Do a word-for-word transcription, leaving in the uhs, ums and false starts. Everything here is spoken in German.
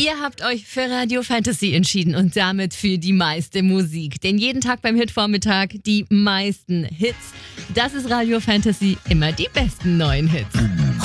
Ihr habt euch für Radio Fantasy entschieden und damit für die meiste Musik. Denn jeden Tag beim Hitvormittag die meisten Hits. Das ist Radio Fantasy, immer die besten neuen Hits.